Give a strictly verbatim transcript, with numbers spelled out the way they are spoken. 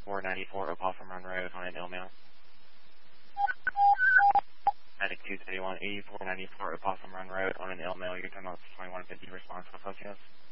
four ninety-four Opossum Run Road on an L-mail. Attic two thirty-one, eighty-four ninety-four Opossum Run Road on an L-mail. Your turn on twenty-one fifty response. What's up, yes?